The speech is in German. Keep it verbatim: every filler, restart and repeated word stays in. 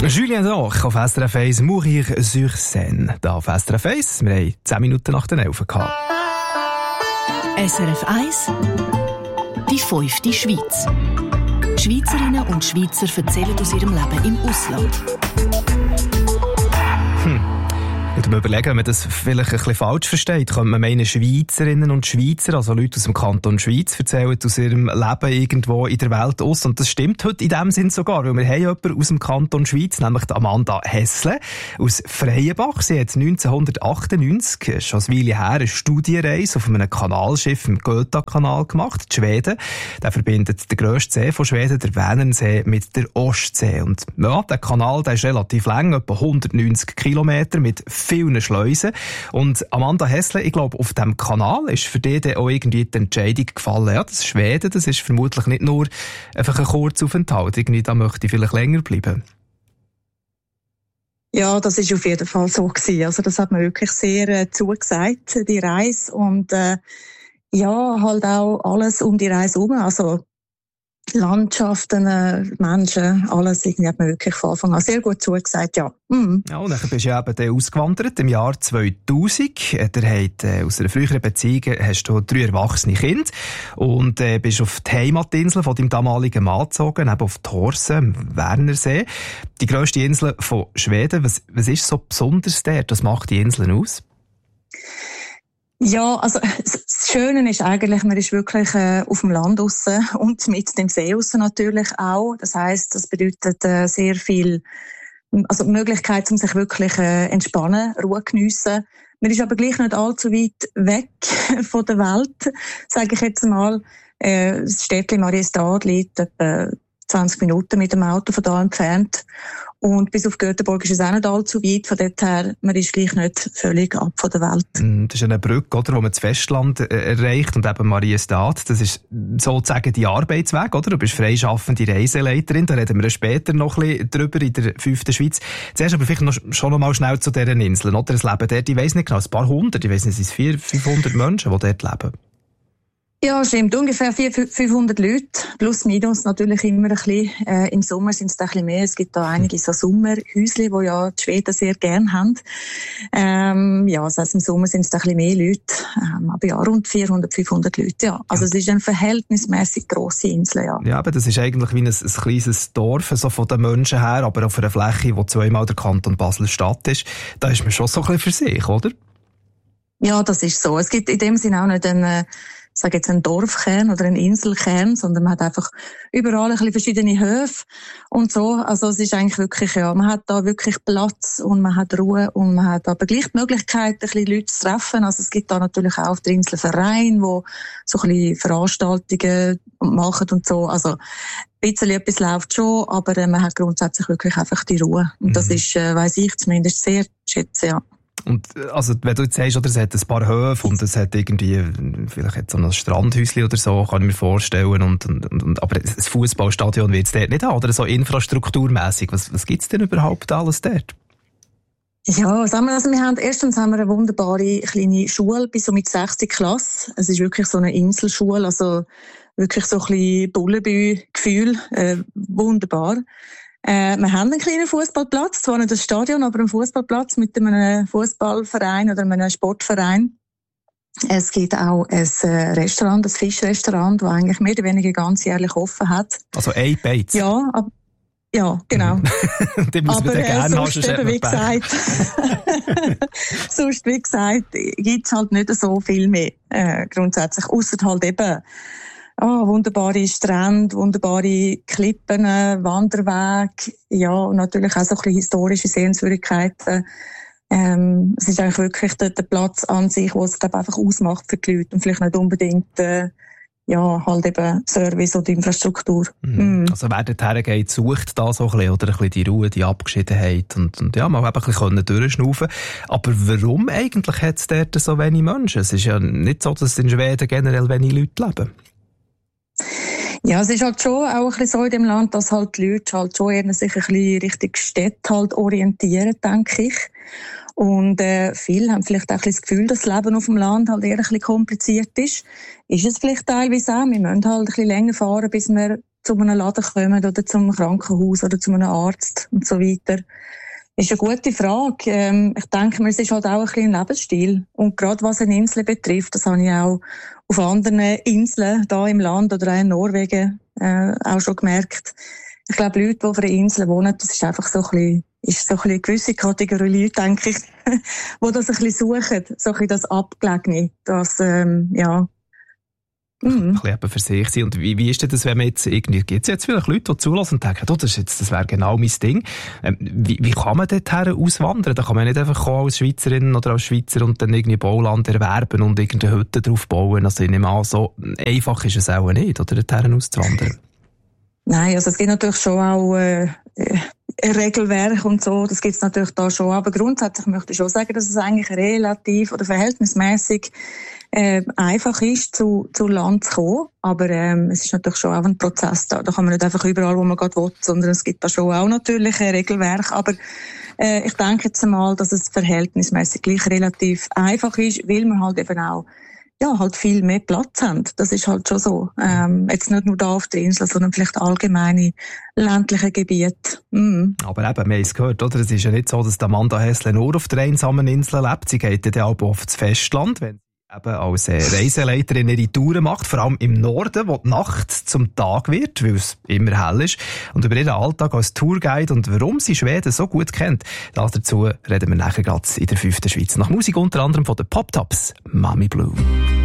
Julien Doch auf S R F eins, Mourir sur Seine. Da auf S R F eins, wir haben zehn Minuten nach den elf gehabt. S R F eins, die fünfte Schweiz. Schweizerinnen und Schweizer erzählen aus ihrem Leben im Ausland. Hm. Ich muss mir überlegen, wenn man das vielleicht ein bisschen falsch versteht, könnte man meinen, Schweizerinnen und Schweizer, also Leute aus dem Kanton Schweiz, erzählen aus ihrem Leben irgendwo in der Welt aus. Und das stimmt heute in dem Sinn sogar, weil wir haben jemanden aus dem Kanton Schweiz, nämlich die Amanda Hessle aus Freienbach. Sie hat neunzehnhundertachtundneunzig, schon eine Weile her, eine Studienreise auf einem Kanalschiff im Göta-Kanal gemacht, in Schweden. Der verbindet den grössten See von Schweden, der Vänernsee, mit der Ostsee. Und ja, der Kanal, der ist relativ lang, etwa hundertneunzig Kilometer, mit vielen Schleusen. Und Amanda Hessle, ich glaube, auf diesem Kanal ist für dich dann auch irgendwie die Entscheidung gefallen, ja, das Schweden, das ist vermutlich nicht nur einfach ein Kurzaufenthalt, irgendwie, da möchte ich vielleicht länger bleiben. Ja, das ist auf jeden Fall so gewesen. Also das hat mir wirklich sehr äh, zugesagt, die Reise. Und äh, ja, halt auch alles um die Reise herum. Also Landschaften, äh, Menschen, alles irgendwie hat mir wirklich von Anfang an sehr gut zugesagt, ja. Mhm. Ja, und dann bist du ja eben ausgewandert im Jahr zweitausend. Der hat, äh, aus einer früheren Beziehung hast du drei erwachsene Kinder und äh, bist auf die Heimatinsel von deinem damaligen Mann gezogen, eben auf Thorsen, am Wernersee. Die grösste Insel von Schweden. Was, was ist so besonders dort? Was macht die Inseln aus? Ja, also das Schöne ist eigentlich, man ist wirklich äh, auf dem Land draussen und mit dem See draussen natürlich auch. Das heisst, das bedeutet äh, sehr viel, also die Möglichkeit, um sich wirklich äh, entspannen, Ruhe geniessen. Man ist aber gleich nicht allzu weit weg von der Welt, sage ich jetzt mal. Äh, das Städtchen Mariestad liegt etwa zwanzig Minuten mit dem Auto von da entfernt. Und bis auf Göteborg ist es auch nicht allzu weit. Von dort her, man ist gleich nicht völlig ab von der Welt. Das ist eine Brücke, oder, wo man das Festland äh, erreicht und eben Mariestad. Das ist sozusagen die Arbeitsweg, oder? Du bist freischaffende Reiseleiterin. Da reden wir später noch ein bisschen drüber in der fünften Schweiz. Zuerst aber vielleicht noch, schon noch mal schnell zu diesen Inseln, oder? Es leben dort, ich weiss nicht genau, ein paar hundert, ich weiss nicht, es sind vierhundert, fünfhundert Menschen, die dort leben. Ja, stimmt. Ungefähr vierhundert, fünfhundert Leute. Plus, minus natürlich immer ein bisschen. Äh, Im Sommer sind es ein bisschen mehr. Es gibt da einige so Sommerhäusli, die ja die Schweden sehr gern haben. Ähm, ja, das heisst, im Sommer sind es ein bisschen mehr Leute. Ähm, aber ja, rund vierhundert, fünfhundert Leute, ja. Also, ja. Es ist eine verhältnismäßig grosse Insel, ja. Ja, aber das ist eigentlich wie ein, ein kleines Dorf, so von den Menschen her, aber auf einer Fläche, wo zweimal der Kanton Basel-Stadt ist. Da ist man schon so ein bisschen für sich, oder? Ja, das ist so. Es gibt in dem Sinne auch nicht einen, ich sage jetzt einen Dorfkern oder einen Inselkern, sondern man hat einfach überall ein bisschen verschiedene Höfe und so. Also es ist eigentlich wirklich, ja, man hat da wirklich Platz und man hat Ruhe und man hat aber gleich die Möglichkeit, ein bisschen Leute zu treffen. Also es gibt da natürlich auch auf der Insel Vereine, wo so ein bisschen Veranstaltungen machen und so. Also ein bisschen etwas läuft schon, aber äh, man hat grundsätzlich wirklich einfach die Ruhe. Und das ist, äh, weiss ich zumindest, sehr schätze, ja. Und, also, wenn du jetzt sagst, oder, es hat ein paar Höfe und es hat irgendwie, vielleicht hat so ein Strandhäuschen oder so, kann ich mir vorstellen, und, und, und, aber ein Fußballstadion wird es dort nicht haben, oder so infrastrukturmässig. Was, was gibt's denn überhaupt alles dort? Ja, sagen wir, also wir haben, erstens haben wir eine wunderbare kleine Schule bis so mit sechste Klasse. Es ist wirklich so eine Inselschule, also wirklich so ein bisschen Bullenbü-Gefühl, äh, wunderbar. Äh, wir haben einen kleinen Fußballplatz, zwar nicht ein Stadion, aber einen Fußballplatz mit einem Fußballverein oder einem Sportverein. Es gibt auch ein Restaurant, ein Fischrestaurant, das eigentlich mehr oder weniger ganzjährlich offen hat. Also ein Beiz? Ja, ab, ja, genau. Die muss man aber dann gerne äh, sonst eben, wie gesagt, sonst, wie gesagt, gibt's halt nicht so viel mehr, äh, grundsätzlich, ausser halt eben, oh, wunderbare Strände, wunderbare Klippen, Wanderwege, ja, und natürlich auch so ein bisschen historische Sehenswürdigkeiten. Ähm, es ist eigentlich wirklich der, der Platz an sich, was es, glaube ich, einfach ausmacht für die Leute und vielleicht nicht unbedingt, äh, ja, halt eben Service oder Infrastruktur. Mhm. Mm. Also wer dorthin geht, sucht da so ein bisschen, oder ein bisschen die Ruhe, die Abgeschiedenheit und, und ja, mal eben ein bisschen durchschnaufen. Aber warum eigentlich hat es dort so wenig Menschen? Es ist ja nicht so, dass in Schweden generell wenig Leute leben. Ja, es ist halt schon auch ein bisschen so in dem Land, dass halt die Leute halt schon eher sich ein bisschen Richtung Städte halt orientieren, denke ich. Und äh, viele haben vielleicht auch ein bisschen das Gefühl, dass das Leben auf dem Land halt eher ein bisschen kompliziert ist. Ist es vielleicht teilweise auch. Wir müssen halt ein bisschen länger fahren, bis wir zu einem Laden kommen oder zum Krankenhaus oder zu einem Arzt und so weiter. Ist eine gute Frage. Ähm, ich denke mir, es ist halt auch ein bisschen ein Lebensstil. Und gerade was eine Insel betrifft, das habe ich auch auf anderen Inseln da im Land oder auch in Norwegen äh, auch schon gemerkt. Ich glaube, Leute, die auf einer Insel wohnen, das ist einfach so ein bisschen, ist so ein bisschen eine gewisse Kategorie Leute, denke ich, die das ein bisschen suchen, so ein bisschen das Abgelegene, das, ähm, ja. Ein bisschen eben für sich sein. Und wie, wie ist denn das, wenn man jetzt irgendwie, gibt es jetzt vielleicht Leute, die zulassen und denken, oh, das, ist jetzt, das wäre genau mein Ding. Ähm, wie, wie kann man dorthin auswandern? Da kann man nicht einfach kommen als Schweizerin oder als Schweizer und dann irgendwie Bauland erwerben und irgendeine Hütte drauf bauen. Also ich nehme an, so einfach ist es auch nicht, oder dorthin auszuwandern. Nein, also es gibt natürlich schon auch äh, Regelwerk und so, das gibt es natürlich da schon, aber grundsätzlich möchte ich schon sagen, dass es eigentlich relativ oder verhältnismäßig äh, einfach ist, zu, zu Land zu kommen, aber ähm, es ist natürlich schon auch ein Prozess da, da kann man nicht einfach überall, wo man gerade will, sondern es gibt da schon auch natürlich ein Regelwerk, aber äh, ich denke jetzt einmal, dass es verhältnismäßig gleich relativ einfach ist, weil man halt eben auch ja, halt viel mehr Platz haben. Das ist halt schon so. Ähm, jetzt nicht nur da auf der Insel, sondern vielleicht allgemeine ländliche Gebiete. Mm. Aber eben, wir haben es gehört, oder? Es ist ja nicht so, dass Amanda Hässle nur auf der einsamen Insel lebt. Sie geht dann auch auf das Festland, wenn sie eben als Reiseleiterin ihre Touren macht, vor allem im Norden, wo die Nacht zum Tag wird, weil es immer hell ist. Und über ihren Alltag als Tourguide und warum sie Schweden so gut kennt, dazu reden wir nachher gerade in der fünften Schweiz. Nach Musik unter anderem von den Pop-Tops, Mami Blue.